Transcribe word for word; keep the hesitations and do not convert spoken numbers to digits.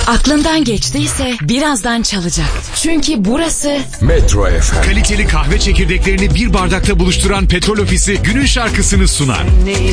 Aklından geçtiyse birazdan çalacak. Çünkü burası Metro F M. Kaliteli kahve çekirdeklerini bir bardakta buluşturan Petrol Ofisi günün şarkısını sunar.